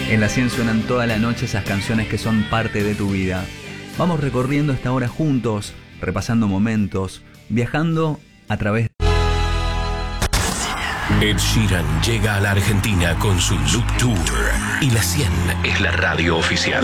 En la 100 suenan toda la noche esas canciones que son parte de tu vida. Vamos recorriendo esta hora juntos, repasando momentos, viajando a través. Ed Sheeran llega a la Argentina con su Look Tour y la 100 es la radio oficial.